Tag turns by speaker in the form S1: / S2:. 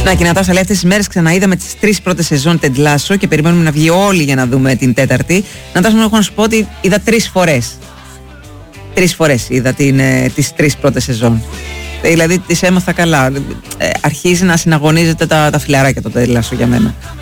S1: Να, και η Νατάσα λέει, αυτές τις μέρες ξαναείδαμε τις 3 πρώτες σεζόν Ted Lasso και περιμένουμε να βγει όλοι για να δούμε την τέταρτη. Νατάσα, μου έχω να σου πω ότι είδα 3 φορές. 3 φορές είδα τις 3 πρώτες σεζόν. Δηλαδή τις έμαθα καλά. Αρχίζει να συναγωνίζεται τα φιλαράκια το Ted Lasso για μένα.